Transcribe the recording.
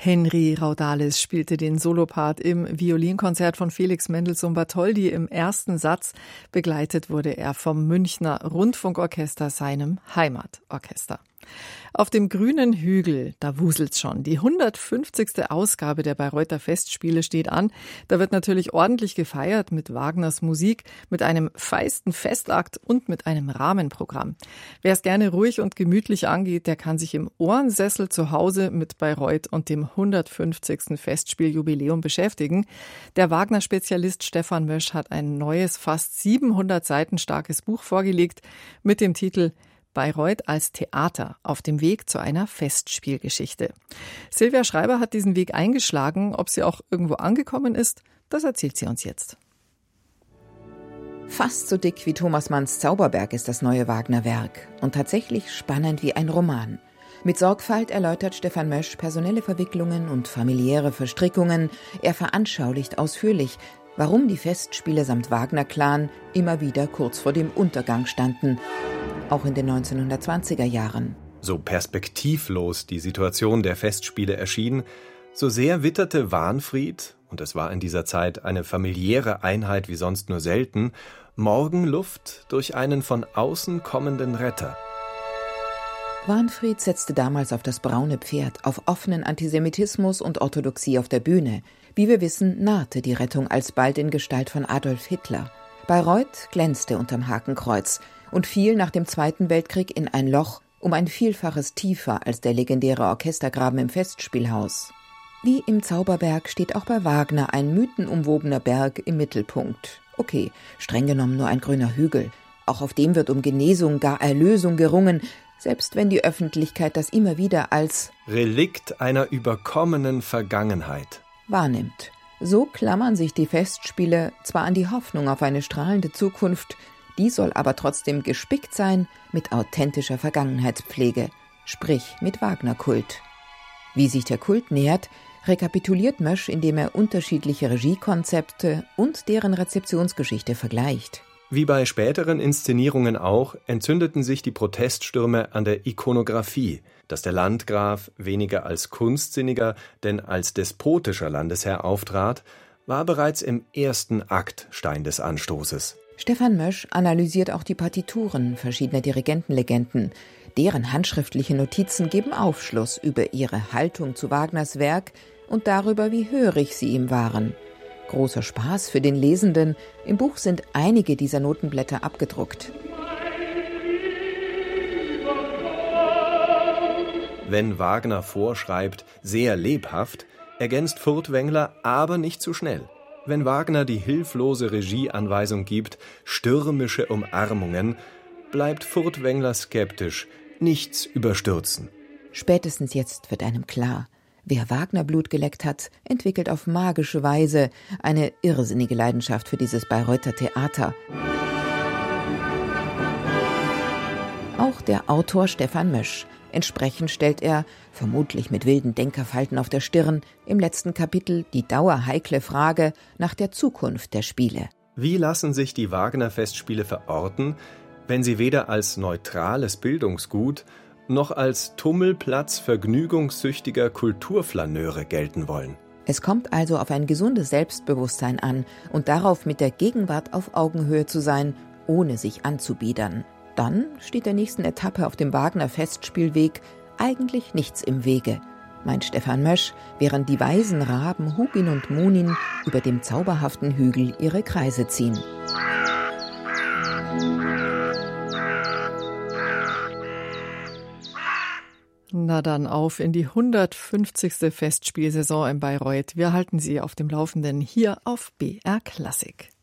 Henry Raudalis spielte den Solopart im Violinkonzert von Felix Mendelssohn Bartholdy. Im ersten Satz begleitet wurde er vom Münchner Rundfunkorchester, seinem Heimatorchester. Auf dem grünen Hügel, da wuselt's schon. Die 150. Ausgabe der Bayreuther Festspiele steht an. Da wird natürlich ordentlich gefeiert mit Wagners Musik, mit einem feisten Festakt und mit einem Rahmenprogramm. Wer es gerne ruhig und gemütlich angeht, der kann sich im Ohrensessel zu Hause mit Bayreuth und dem 150. Festspieljubiläum beschäftigen. Der Wagner-Spezialist Stefan Mösch hat ein neues, fast 700 Seiten starkes Buch vorgelegt mit dem Titel Bayreuth als Theater auf dem Weg zu einer Festspielgeschichte. Silvia Schreiber hat diesen Weg eingeschlagen. Ob sie auch irgendwo angekommen ist, das erzählt sie uns jetzt. Fast so dick wie Thomas Manns Zauberberg ist das neue Wagner-Werk und tatsächlich spannend wie ein Roman. Mit Sorgfalt erläutert Stefan Mösch personelle Verwicklungen und familiäre Verstrickungen. Er veranschaulicht ausführlich, warum die Festspiele samt Wagner-Clan immer wieder kurz vor dem Untergang standen, auch in den 1920er Jahren. So perspektivlos die Situation der Festspiele erschien, so sehr witterte Wahnfried, und es war in dieser Zeit eine familiäre Einheit wie sonst nur selten, Morgenluft durch einen von außen kommenden Retter. Wahnfried setzte damals auf das braune Pferd, auf offenen Antisemitismus und Orthodoxie auf der Bühne. Wie wir wissen, nahte die Rettung alsbald in Gestalt von Adolf Hitler. Bayreuth glänzte unterm Hakenkreuz und fiel nach dem Zweiten Weltkrieg in ein Loch, um ein Vielfaches tiefer als der legendäre Orchestergraben im Festspielhaus. Wie im Zauberberg steht auch bei Wagner ein mythenumwobener Berg im Mittelpunkt. Okay, streng genommen nur ein grüner Hügel. Auch auf dem wird um Genesung, gar Erlösung gerungen, selbst wenn die Öffentlichkeit das immer wieder als Relikt einer überkommenen Vergangenheit wahrnimmt. So klammern sich die Festspiele zwar an die Hoffnung auf eine strahlende Zukunft, die soll aber trotzdem gespickt sein mit authentischer Vergangenheitspflege, sprich mit Wagner-Kult. Wie sich der Kult nähert, rekapituliert Mösch, indem er unterschiedliche Regiekonzepte und deren Rezeptionsgeschichte vergleicht. Wie bei späteren Inszenierungen auch, entzündeten sich die Proteststürme an der Ikonographie. Dass der Landgraf weniger als kunstsinniger, denn als despotischer Landesherr auftrat, war bereits im ersten Akt Stein des Anstoßes. Stefan Mösch analysiert auch die Partituren verschiedener Dirigentenlegenden. Deren handschriftliche Notizen geben Aufschluss über ihre Haltung zu Wagners Werk und darüber, wie hörig sie ihm waren. Großer Spaß für den Lesenden. Im Buch sind einige dieser Notenblätter abgedruckt. Wenn Wagner vorschreibt, sehr lebhaft, ergänzt Furtwängler aber nicht zu schnell. Wenn Wagner die hilflose Regieanweisung gibt, stürmische Umarmungen, bleibt Furtwängler skeptisch, nichts überstürzen. Spätestens jetzt wird einem klar, wer Wagner Blut geleckt hat, entwickelt auf magische Weise eine irrsinnige Leidenschaft für dieses Bayreuther Theater. Auch der Autor Stefan Mösch. Entsprechend stellt er, vermutlich mit wilden Denkerfalten auf der Stirn, im letzten Kapitel die dauerheikle Frage nach der Zukunft der Spiele. Wie lassen sich die Wagner-Festspiele verorten, wenn sie weder als neutrales Bildungsgut noch als Tummelplatz vergnügungssüchtiger Kulturflaneure gelten wollen? Es kommt also auf ein gesundes Selbstbewusstsein an und darauf, mit der Gegenwart auf Augenhöhe zu sein, ohne sich anzubiedern. Dann steht der nächsten Etappe auf dem Wagner-Festspielweg eigentlich nichts im Wege, meint Stefan Mösch, während die weisen Raben Hugin und Munin über dem zauberhaften Hügel ihre Kreise ziehen. Na dann auf in die 150. Festspielsaison in Bayreuth. Wir halten Sie auf dem Laufenden hier auf BR Klassik.